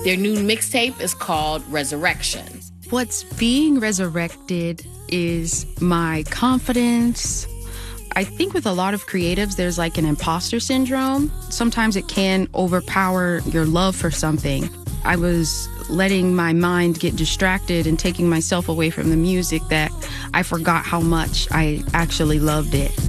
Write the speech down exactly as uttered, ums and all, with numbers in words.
Their new mixtape is called Resurrection. What's being resurrected is my confidence. I think with a lot of creatives, there's like an imposter syndrome. Sometimes it can overpower your love for something. I was letting my mind get distracted and taking myself away from the music that I forgot how much I actually loved it.